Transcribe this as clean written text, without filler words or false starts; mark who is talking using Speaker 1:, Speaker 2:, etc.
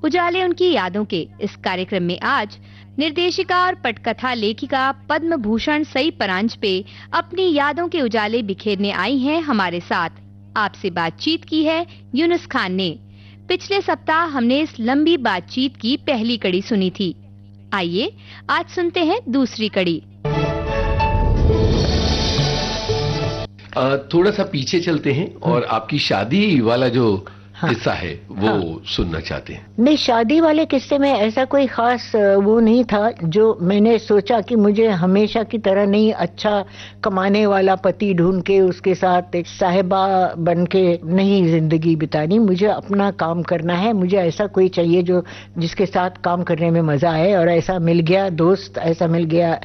Speaker 1: उजाले उनकी यादों के इस कार्यक्रम में आज निर्देशिका और पटकथा लेखिका पद्म भूषण सई परांजपे अपनी यादों के उजाले बिखेरने आई हैं हमारे साथ। आपसे बातचीत की है यूनुस खान ने। पिछले सप्ताह हमने इस लंबी बातचीत की पहली कड़ी सुनी थी। आइए आज सुनते हैं दूसरी कड़ी।
Speaker 2: थोड़ा सा पीछे चलते हैं और आपकी शादी वाला जो किस्सा है वो सुनना चाहते हैं।
Speaker 3: नहीं, शादी वाले किस्से में ऐसा कोई खास वो नहीं था जो मैंने सोचा कि मुझे हमेशा की तरह नहीं अच्छा कमाने वाला पति ढूंढ के उसके साथ एक साहिबा बन के नहीं जिंदगी बितानी। मुझे अपना काम करना है, मुझे ऐसा कोई चाहिए जो जिसके साथ काम करने में मजा आए, और ऐसा मिल गया दोस्त, ऐसा मिल गया